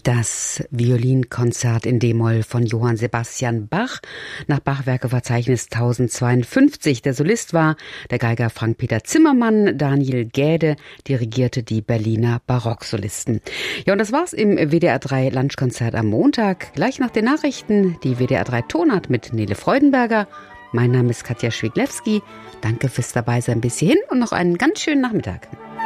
Das Violinkonzert in D-Moll von Johann Sebastian Bach nach Bachwerkeverzeichnis 1052. Der Solist war der Geiger Frank-Peter Zimmermann. Daniel Gäde dirigierte die Berliner Barocksolisten. Ja, und das war's im WDR 3 Lunchkonzert am Montag. Gleich nach den Nachrichten die WDR 3 Tonart mit Nele Freudenberger. Mein Name ist Katja Schwiglewski. Danke fürs Dabeisein bis hierhin und noch einen ganz schönen Nachmittag.